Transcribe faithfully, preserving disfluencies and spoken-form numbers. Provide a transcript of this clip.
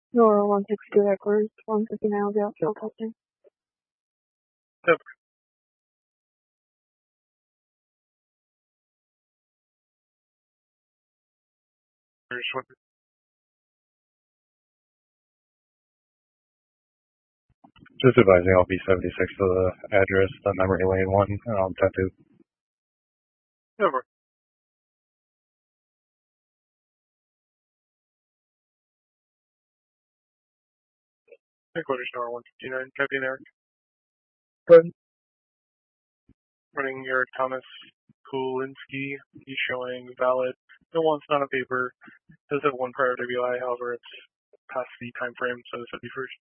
Nora one sixty-two Edwards, one fifty-nine will be outfield testing. Yep. Just advising I'll be seventy-six to the address, the memory lane one, um, tattoo. Over. Headquarters Nora one fifty-nine, Captain Eric. Good. Running your Thomas Kulinski. He's showing valid. No one's not a paper. Does have one prior W I, however, it's past the time frame, so this would be first.